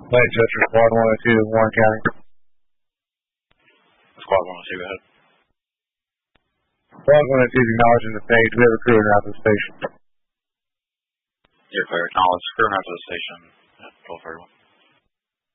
Manchester, Squad 102, Warren County. Squad 102, go ahead. Squad 102 is acknowledging the page. We have a crew out to the station. You're clear. Acknowledge. Crew out to the station. 1231.